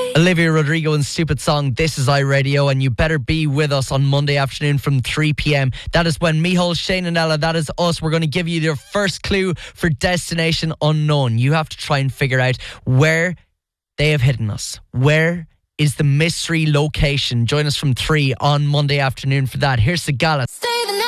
Olivia Rodrigo and Stupid Song, This Is iRadio, and you better be with us on Monday afternoon from 3 p.m. That is when Micheál, Shane and Ella, that is us, we're going to give you your first clue for Destination Unknown. You have to try and figure out where they have hidden us. Where is the mystery location? Join us from 3 on Monday afternoon for that. Here's Sigala.